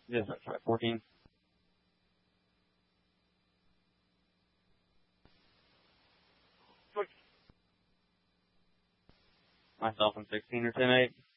Yes, that's right. 14. Myself in 16 or 10-8.